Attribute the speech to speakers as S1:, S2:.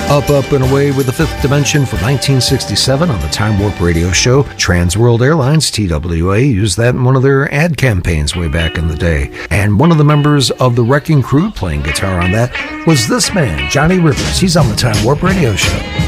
S1: Up and Away with the Fifth Dimension from 1967 on the Time Warp Radio Show. Trans World Airlines, TWA, used that in one of their ad campaigns way back in the day. And one of the members of the Wrecking Crew playing guitar on that was this man, Johnny Rivers. He's on the Time Warp Radio Show.